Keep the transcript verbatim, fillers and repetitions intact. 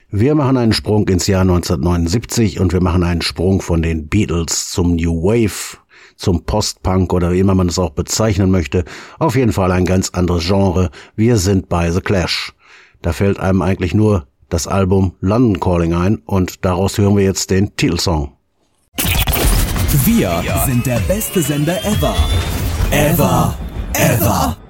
Wir machen einen Sprung ins Jahr neunzehnhundertneunundsiebzig und wir machen einen Sprung von den Beatles zum New Wave, zum Post-Punk oder wie immer man es auch bezeichnen möchte. Auf jeden Fall ein ganz anderes Genre. Wir sind bei The Clash. Da fällt einem eigentlich nur das Album London Calling ein und daraus hören wir jetzt den Titelsong. Wir sind der beste Sender ever. Ever. Ever.